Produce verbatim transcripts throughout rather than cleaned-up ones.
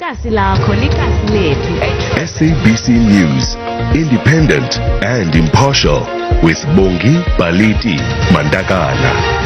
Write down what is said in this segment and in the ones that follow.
ikasi lakho likasi lethu. S A B C News, independent and impartial, with Bongi Baliti Mandakana.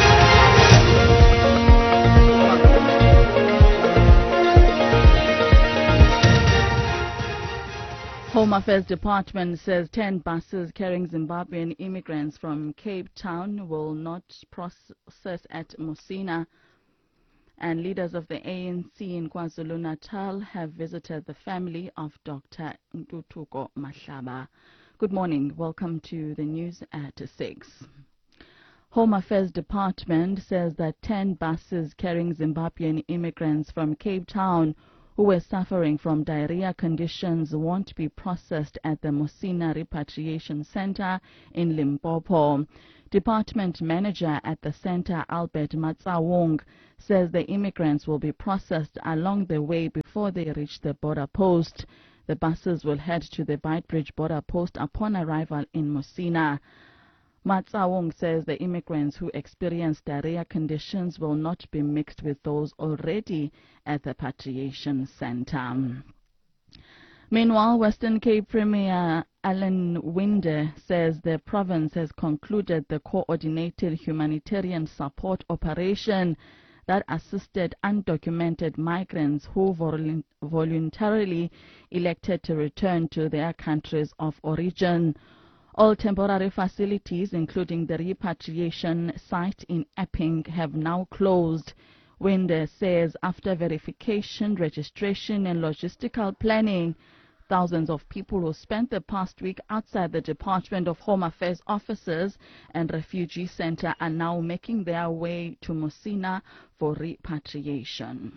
Home Affairs Department says ten buses carrying Zimbabwean immigrants from Cape Town will not process at Mosina. And leaders of the A N C in KwaZulu-Natal have visited the family of Doctor Ntuthuko Mahlaba. Good morning. Welcome to the news at six. Home Affairs Department says that ten buses carrying Zimbabwean immigrants from Cape Town who were suffering from diarrhea conditions won't be processed at the Mosina Repatriation Center in Limpopo. Department manager at the center, Albert Matsawong, says the immigrants will be processed along the way before they reach the border post. The buses will head to the Beitbridge border post upon arrival in Mosina. Matsawong says the immigrants who experience diarrhea conditions will not be mixed with those already at the repatriation center. Meanwhile, Western Cape Premier Alan Winde says the province has concluded the coordinated humanitarian support operation that assisted undocumented migrants who vol- voluntarily elected to return to their countries of origin. All temporary facilities, including the repatriation site in Epping, have now closed. Winde says after verification, registration and logistical planning, thousands of people who spent the past week outside the Department of Home Affairs offices and refugee center are now making their way to Mosina for repatriation.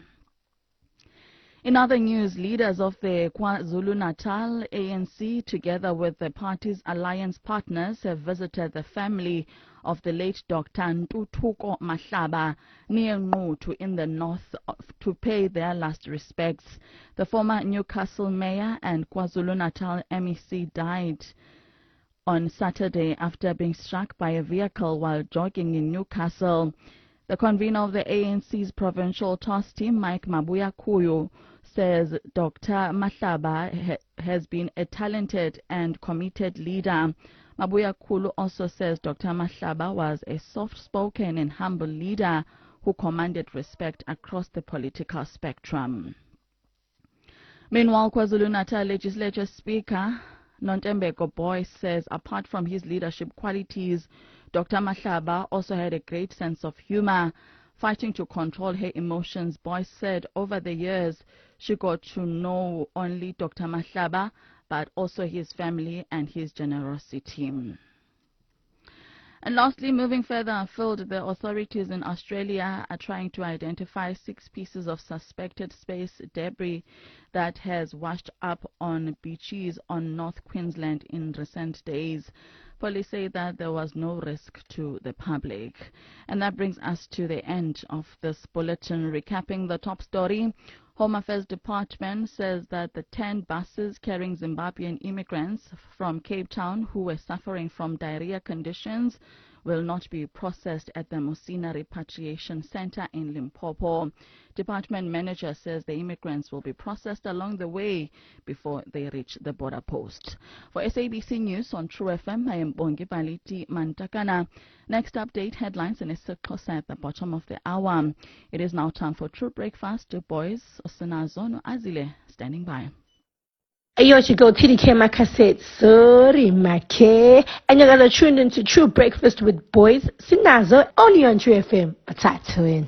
In other news, leaders of the KwaZulu-Natal A N C, together with the party's alliance partners, have visited the family of the late Doctor Ntuthuko Mahlaba near Nqutu in the north to pay their last respects. The former Newcastle mayor and KwaZulu-Natal M E C died on Saturday after being struck by a vehicle while jogging in Newcastle. The convener of the A N C's provincial task team, Mike Mabuya Kuyu, says Doctor Mahlaba ha- has been a talented and committed leader. Mabuya Kulu also says Doctor Mahlaba was a soft-spoken and humble leader who commanded respect across the political spectrum. Meanwhile, KwaZulu-Natal Legislature Speaker Nontembeko Boyce says apart from his leadership qualities, Doctor Mahlaba also had a great sense of humor. Fighting to control her emotions, Boyce said over the years she got to know only Doctor Mahlaba, but also his family and his generosity. And lastly, moving further afield, the authorities in Australia are trying to identify six pieces of suspected space debris that has washed up on beaches on North Queensland in recent days. Police say that there was no risk to the public. And that brings us to the end of this bulletin. Recapping the top story, Home Affairs Department says that the ten buses carrying Zimbabwean immigrants from Cape Town who were suffering from diarrhea conditions will not be processed at the Mosina Repatriation Center in Limpopo. Department manager says the immigrants will be processed along the way before they reach the border post. For S A B C News on True F M, I am Bongi Baliti Mantakana. Next update, headlines in a circle at the bottom of the hour. It is now time for True Breakfast. Boys, Osinazo no Azile standing by. Ayo go T D K Makaset, sorry Make, and you're gonna tune into True Breakfast with Boys, Sinazo, only on True F M. Uh,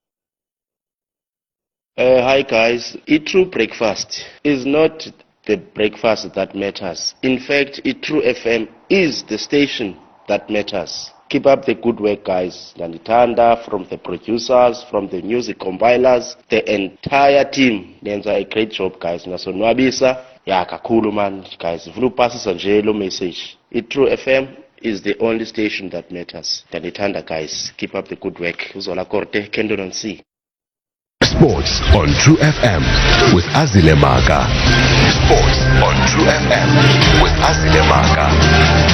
hi guys, a True Breakfast is not the breakfast that matters. In fact, a True F M is the station that matters. Keep up the good work, guys. Nanitanda, from the producers, from the music compilers, the entire team. They do a great job, guys. Nasonwabisa. Ya kakhulu man, guys. Vulu passes a message. It True F M is the only station that matters. Nanitanda, guys. Keep up the good work. Uzola Korte, Kendo on C. Sports on True F M with Azile Maka. Sports on True F M with Azile Maka.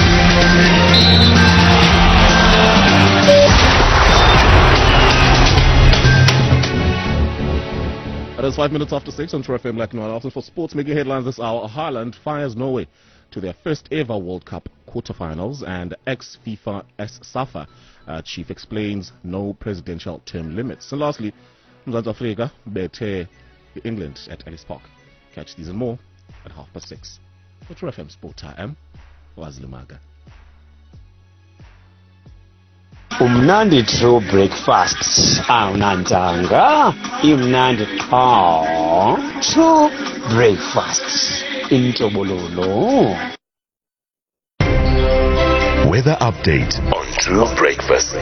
It is five minutes after six on True F M Black Noir. Also for sports, making headlines this hour, Haaland fires Norway to their first ever World Cup quarterfinals, and ex-FIFA S-SAFA uh, chief explains no presidential term limits. And lastly, Mzansi Afrika bethe England at Ellis Park. Catch these and more at half past six. For True F M Sport, I am Wazile Maga. Umnandi True Breakfast awunantsanga imnandi qha True Breakfast intobolo. Weather update on True Breakfast.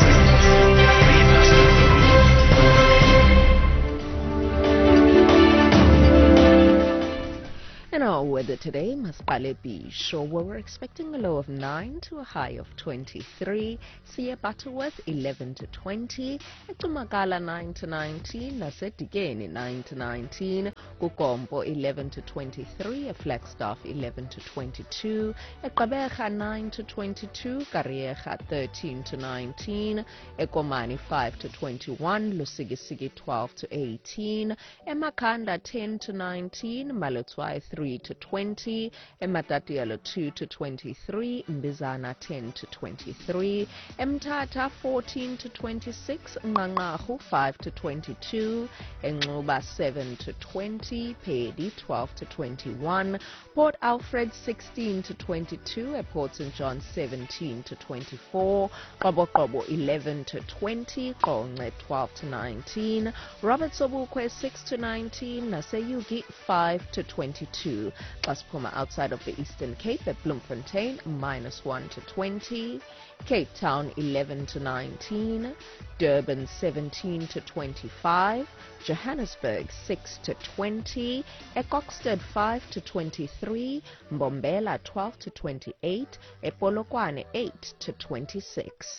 And our weather today, Masipale Bisho, where we're expecting a low of nine to a high of twenty-three. Siya Butterworth eleven to twenty. Etumakala nine to nineteen. Nasetikeni nine to nineteen. Kukombo eleven to twenty-three. Flagstaff eleven to twenty-two. Ekabeja nine to twenty-two. Karieja thirteen to nineteen. Ekomani five to twenty-one. Lusigisigi twelve to eighteen. Emakanda ten to nineteen. Malotwai three to twenty, Ematatielo two to twenty-three, Mbizana ten to twenty-three, Mtata fourteen to twenty-six, Ngangahu five to twenty-two, Engluba seven to twenty, Pedi twelve to twenty-one, Port Alfred sixteen to twenty-two, Port Saint John seventeen to twenty-four, Qoboqobo eleven to twenty, Qonce twelve to nineteen, Robert Sobukwe six to nineteen, Naseyugi five to twenty-two. Xasiphuma outside of the Eastern Cape at Bloemfontein minus one to twenty, Cape Town eleven to nineteen, Durban seventeen to twenty-five, Johannesburg six to twenty, Ecoxted five to twenty-three, Mbombela twelve to twenty-eight, Epolokwane eight to twenty-six.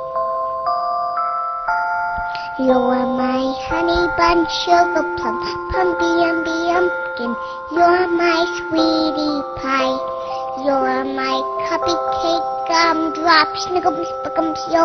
You are my honey bun, sugar plum, pumpy umby umpkin. You are my sweetie pie. You are my cupcake, gumdrop, snickums, spickums. You